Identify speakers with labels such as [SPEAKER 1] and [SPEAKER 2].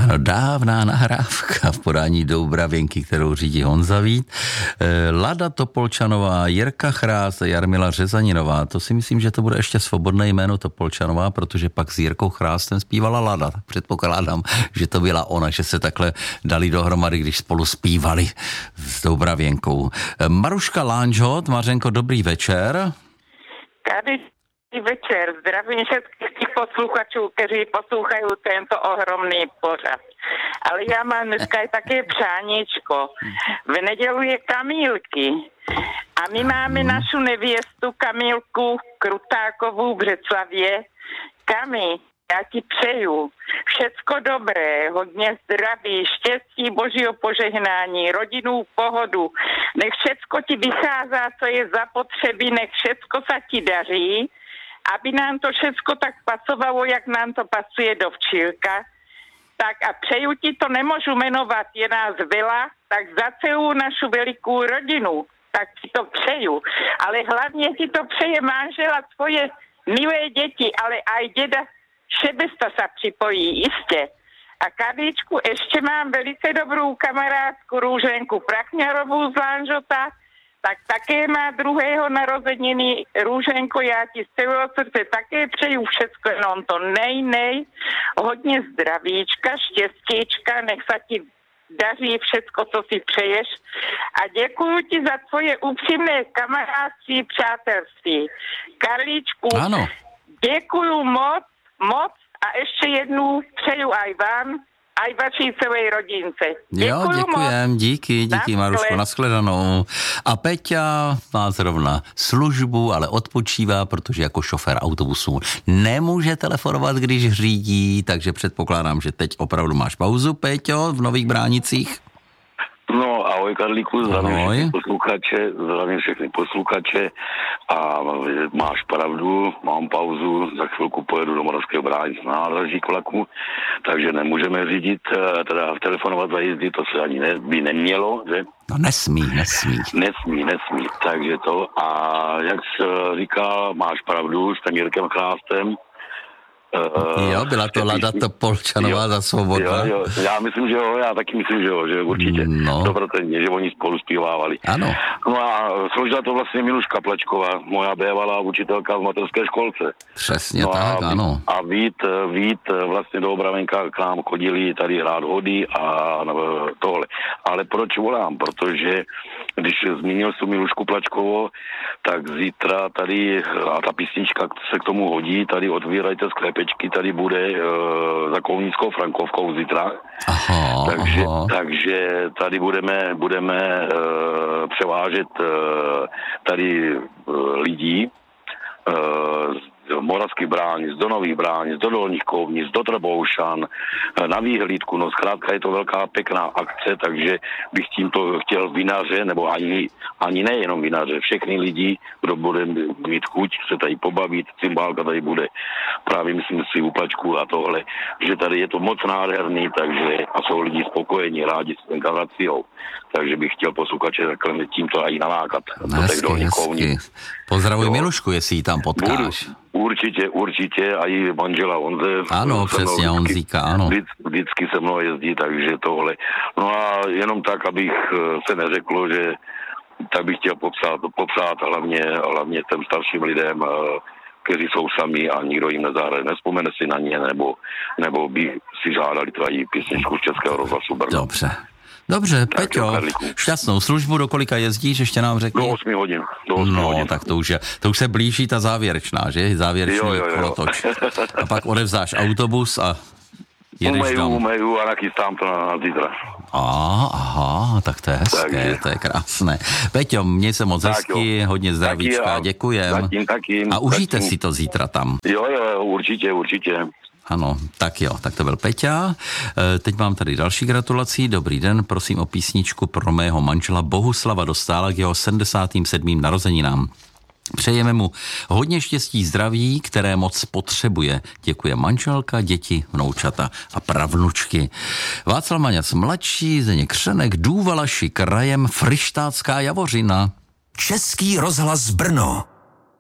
[SPEAKER 1] Ano, dávná nahrávka v podání Doubravěnky, kterou řídí Honza Vít. Lada Topolčanová, Jirka Chrás, Jarmila Řezaninová. To si myslím, že to bude ještě svobodné jméno Topolčanová, protože pak s Jirkou Chrástem zpívala Lada. Předpokládám, že to byla ona, že se takhle dali dohromady, když spolu zpívali s Doubravěnkou. Maruška Lánžot, Mařenko, dobrý večer.
[SPEAKER 2] Tady večer, zdravím všetkých posluchačů, kteří poslouchají tento ohromný pořad. Ale já mám dneska i také přáníčko. V nedělu je Kamílky. A my máme našu nevěstu Kamílku Krutákovou v Břeclavě. Kami, já ti přeju všecko dobré, hodně zdraví, štěstí, božího požehnání, rodinnou pohodu. Nech všecko ti vychází, co je zapotřebí, nech všecko se ti daří, aby nám to všecko tak pasovalo, jak nám to pasuje do včírka. Tak a přeju ti to, nemůžu jmenovat, je nás byla, tak za celou našu velikou rodinu, tak ti to přeju. Ale hlavně ti to přeje manžela, tvoje milé děti, ale aj děda Šebesta se připojí, jistě. A Karličku, ještě mám velice dobrou kamarádku Růženku Prachňarovou z Lanžota, tak také má 2. narozeniny. Růženko, já ti z celého srdce také přeju všecko, jenom to nej, hodně zdravíčka, štěstíčka, nech se ti daří všecko, co si přeješ. A děkuju ti za tvoje upřímné kamarádství, přátelství. Karličku,
[SPEAKER 1] ano.
[SPEAKER 2] Děkuju moc a ještě jednou přeju aj vám, aj vaší celé rodince.
[SPEAKER 1] Jo, děkujem, díky Maruško, nashledanou. A Peťa má zrovna službu, ale odpočívá, protože jako šofér autobusu nemůže telefonovat, když řídí, takže předpokládám, že teď opravdu máš pauzu, Peťo, v Nových Bránicích.
[SPEAKER 3] No, ahoj Karlíku, zdravím všechny posluchače a máš pravdu, mám pauzu, za chvilku pojedu do Moravského Bránic na nádraží k vlaku, takže nemůžeme řídit, teda telefonovat za jízdy, to se ani by nemělo, že?
[SPEAKER 1] No nesmí.
[SPEAKER 3] Nesmí, takže to a jak jsi říkal, máš pravdu s tím Jirkem Chrástem.
[SPEAKER 1] Jo, byla to Lada Topolčanová za Svobodu.
[SPEAKER 3] Jo, já myslím, že jo, já taky myslím, že jo, že určitě.
[SPEAKER 1] No.
[SPEAKER 3] 100%, že oni spolu zpívávali.
[SPEAKER 1] Ano.
[SPEAKER 3] No a složila to vlastně Miluška Plečková, moja bývalá učitelka v mateřské školce.
[SPEAKER 1] Přesně no tak, ano.
[SPEAKER 3] A Vít vlastně do Obravenka k nám chodili tady hrát hody a tohle. Ale proč volám? Protože když zmínil tu Milušku Plačkovou, tak zítra tady, a ta písnička se k tomu hodí, tady otvírajte sklepečky, tady bude za Kounickou Frankovkou zítra. Takže tady budeme převážet tady lidí z Moravských Bránic, do Nových Bránic, do Dolních Kouvnic, do Trboušan, na výhlídku, no zkrátka je to velká pěkná akce, takže bych tímto chtěl vinaře, nebo ani nejenom vinaře, všechny lidi, kdo bude mít chuť se tady pobavit, cymbálka tady bude právě myslím si u Plačku a tohle, že tady je to moc nádherný, takže a jsou lidi spokojení, rádi s ten kavaciou, takže bych chtěl posluchače takhle tímto aj nalákat do těch Dolních Kouvnic.
[SPEAKER 1] Pozdravuj Milušku, jestli ji tam potkáš.
[SPEAKER 3] Určitě, a i manžela Honze.
[SPEAKER 1] Ano, přesně, Honzíka, ano.
[SPEAKER 3] Vždycky se mnou jezdí, takže tohle. No a jenom tak, abych se neřeklo, že tak bych chtěl popsat hlavně těm starším lidem, kteří jsou sami a nikdo jim nezahraje. Nespomene si na ně, nebo by si žádali tvoji písničku z Českého rozhlasu Brno.
[SPEAKER 1] Dobře, Peťo, šťastnou službu, do kolika jezdíš, ještě nám řekni?
[SPEAKER 3] Do 8 hodin.
[SPEAKER 1] Tak to už se blíží ta závěrečná, že? Závěrečný kolotoč. A pak odevzdáš autobus a jedeš tam.
[SPEAKER 3] Umeju a nachystám to na zítra.
[SPEAKER 1] Aha, tak to je hezké, to je krásné. Peťo, měj se moc hezky, hodně zdravíčka, děkujem.
[SPEAKER 3] Takým.
[SPEAKER 1] A užijte si to zítra tam.
[SPEAKER 3] Jo, určitě.
[SPEAKER 1] Ano, tak jo, tak to byl Peťa. Teď mám tady další gratulací. Dobrý den, prosím o písničku pro mého manžela Bohuslava Dostála k jeho 77. narozeninám. Přejeme mu hodně štěstí, zdraví, které moc potřebuje. Děkuje manželka, děti, vnoučata a pravnučky. Václav Maňac mladší, Zdeněk Křenek, Důvalaši krajem, Fryštácká Javořina.
[SPEAKER 4] Český rozhlas Brno.